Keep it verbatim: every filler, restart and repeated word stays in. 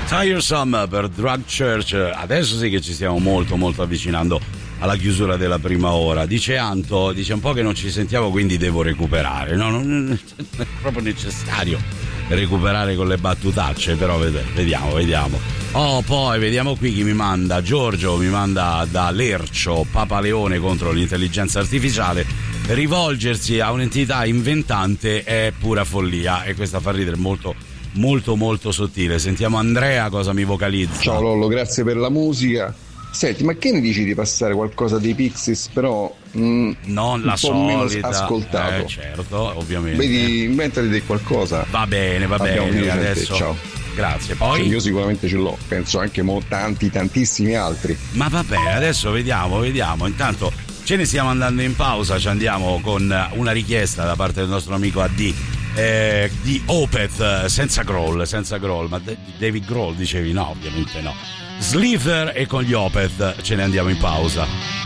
Tiresome per Drug Church. Adesso sì che ci stiamo molto molto avvicinando alla chiusura della prima ora. Dice Anto, dice un po' che non ci sentiamo, quindi devo recuperare. No, non è proprio necessario recuperare con le battutacce, però vediamo, vediamo. Oh, poi vediamo qui chi mi manda. Giorgio mi manda da Lercio, Papa Leone contro l'intelligenza artificiale. Rivolgersi a un'entità inventante è pura follia, e questa fa ridere, molto molto molto sottile. Sentiamo Andrea cosa mi vocalizza. Ciao Lollo, grazie per la musica. Senti, ma che ne dici di passare qualcosa dei Pixies, però mh, non la un po' solita, meno ascoltato? Eh, certo, ovviamente. Vedi, inventati di qualcosa. Va bene, va bene, adesso. Ciao. Grazie. Poi io sicuramente ce l'ho, penso anche mo tanti tantissimi altri. Ma vabbè, adesso vediamo, vediamo. Intanto ce ne stiamo andando in pausa, ci andiamo con una richiesta da parte del nostro amico A D. Eh, di Opeth, senza Grohl, senza Grohl, ma David Grohl dicevi? No, ovviamente no. Slither, e con gli Opeth ce ne andiamo in pausa.